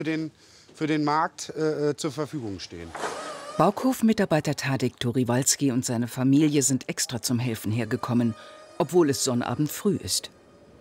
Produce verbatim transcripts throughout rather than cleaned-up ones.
für den, für den Markt äh, zur Verfügung stehen. Bauhof-Mitarbeiter Tadek Toriwalski und seine Familie sind extra zum Helfen hergekommen, obwohl es Sonnabend früh ist.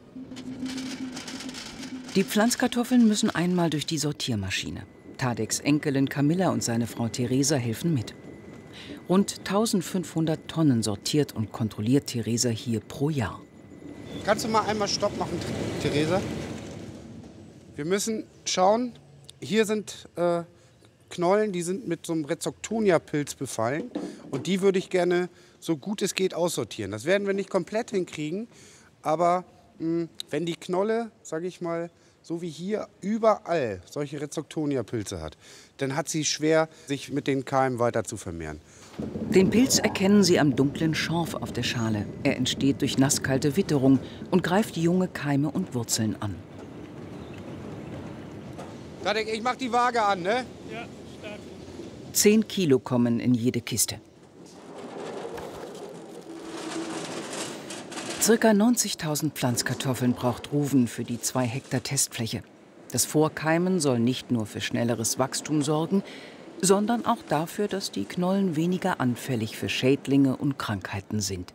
Die Pflanzkartoffeln müssen einmal durch die Sortiermaschine. Tadeks Enkelin Camilla und seine Frau Theresa helfen mit. Rund eintausendfünfhundert Tonnen sortiert und kontrolliert Theresa hier pro Jahr. Kannst du mal einmal Stopp machen, Theresa? Wir müssen schauen, hier sind äh, Knollen, die sind mit so einem Rhizoctonia-Pilz befallen. Und die würde ich gerne, so gut es geht, aussortieren. Das werden wir nicht komplett hinkriegen, aber mh, wenn die Knolle, sage ich mal, so wie hier überall solche Rhizoctonia-Pilze hat, dann hat sie schwer, sich mit den Keimen weiter zu vermehren. Den Pilz erkennen Sie am dunklen Schorf auf der Schale. Er entsteht durch nasskalte Witterung und greift junge Keime und Wurzeln an. Tadek, ich mach die Waage an, ne? Ja, stark. Zehn Kilo kommen in jede Kiste. Circa neunzigtausend Pflanzkartoffeln braucht Ruven für die zwei Hektar Testfläche. Das Vorkeimen soll nicht nur für schnelleres Wachstum sorgen, sondern auch dafür, dass die Knollen weniger anfällig für Schädlinge und Krankheiten sind.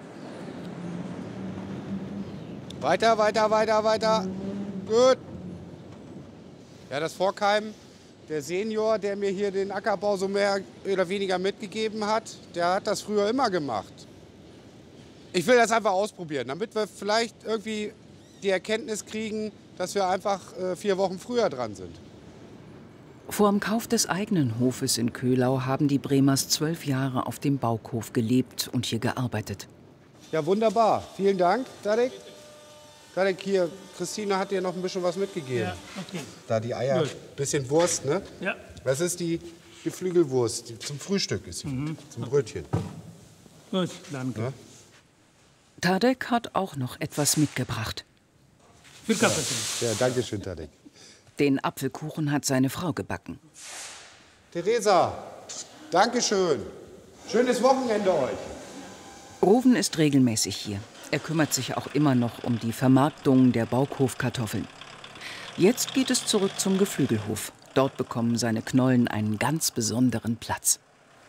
Weiter, weiter, weiter, weiter. Gut. Ja, das Vorkeimen, der Senior, der mir hier den Ackerbau so mehr oder weniger mitgegeben hat, der hat das früher immer gemacht. Ich will das einfach ausprobieren, damit wir vielleicht irgendwie die Erkenntnis kriegen, dass wir einfach äh, vier Wochen früher dran sind. Vor dem Kauf des eigenen Hofes in Köhlau haben die Bremers zwölf Jahre auf dem Bauhof gelebt und hier gearbeitet. Ja, wunderbar. Vielen Dank, Tadek. Tadek, hier, Christine hat dir noch ein bisschen was mitgegeben. Ja, okay. Da die Eier, Gut. bisschen Wurst, ne? Ja. Das ist die Geflügelwurst, die zum Frühstück ist sie, mhm. zum Brötchen. Gut, danke. Ja? Tadek hat auch noch etwas mitgebracht. Viel Kaffee. Ja, danke schön, Tadek. Den Apfelkuchen hat seine Frau gebacken. Theresa, danke schön. Schönes Wochenende euch. Ruven ist regelmäßig hier. Er kümmert sich auch immer noch um die Vermarktung der Bauhofkartoffeln. Jetzt geht es zurück zum Geflügelhof. Dort bekommen seine Knollen einen ganz besonderen Platz.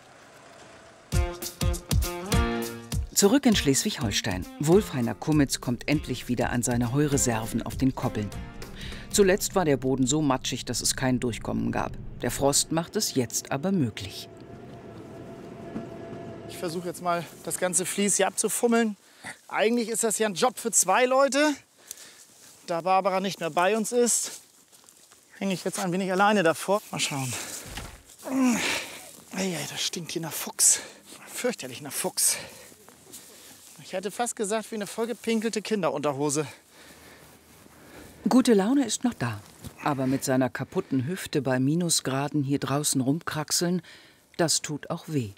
Zurück in Schleswig-Holstein. Wolfheiner Kummitz kommt endlich wieder an seine Heureserven auf den Koppeln. Zuletzt war der Boden so matschig, dass es kein Durchkommen gab. Der Frost macht es jetzt aber möglich. Ich versuche jetzt mal, das ganze Vlies hier abzufummeln. Eigentlich ist das ja ein Job für zwei Leute. Da Barbara nicht mehr bei uns ist, hänge ich jetzt ein wenig alleine davor. Mal schauen. Eieiei, das stinkt hier nach Fuchs. Fürchterlich nach Fuchs. Ich hätte fast gesagt, wie eine vollgepinkelte Kinderunterhose. Gute Laune ist noch da. Aber mit seiner kaputten Hüfte bei Minusgraden hier draußen rumkraxeln, das tut auch weh.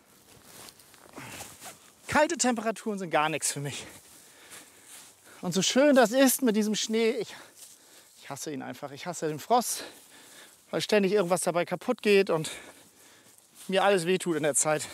Kalte Temperaturen sind gar nichts für mich. Und so schön das ist mit diesem Schnee, ich, ich hasse ihn einfach. Ich hasse den Frost, weil ständig irgendwas dabei kaputt geht und mir alles wehtut in der Zeit.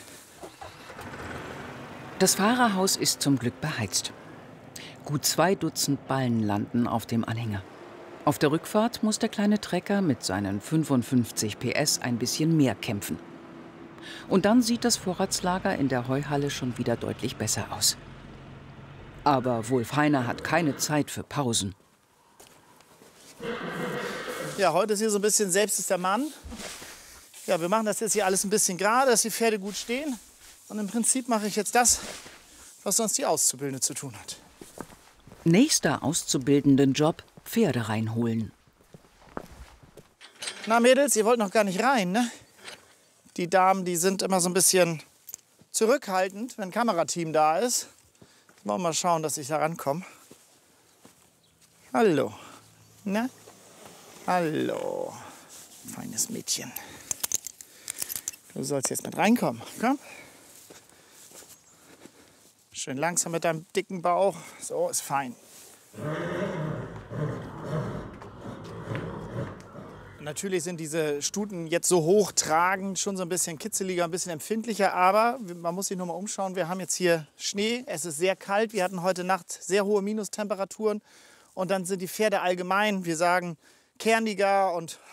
Das Fahrerhaus ist zum Glück beheizt. Gut zwei Dutzend Ballen landen auf dem Anhänger. Auf der Rückfahrt muss der kleine Trecker mit seinen fünfundfünfzig P S ein bisschen mehr kämpfen. Und dann sieht das Vorratslager in der Heuhalle schon wieder deutlich besser aus. Aber Wolfheiner hat keine Zeit für Pausen. Ja, heute ist hier so ein bisschen selbst ist der Mann. Ja, wir machen das jetzt hier alles ein bisschen gerade, dass die Pferde gut stehen. Und im Prinzip mache ich jetzt das, was sonst die Auszubildende zu tun hat. Nächster Auszubildendenjob: Pferde reinholen. Na Mädels, ihr wollt noch gar nicht rein, ne? Die Damen, die sind immer so ein bisschen zurückhaltend, wenn ein Kamerateam da ist. Wollen wir mal schauen, dass ich da rankomme. Hallo. Na? Hallo. Feines Mädchen. Du sollst jetzt mit reinkommen. Komm. Schön langsam mit deinem dicken Bauch. So, ist fein. Natürlich sind diese Stuten jetzt so hochtragend, schon so ein bisschen kitzeliger, ein bisschen empfindlicher. Aber man muss sich noch mal umschauen. Wir haben jetzt hier Schnee. Es ist sehr kalt. Wir hatten heute Nacht sehr hohe Minustemperaturen. Und dann sind die Pferde allgemein, wir sagen, kerniger und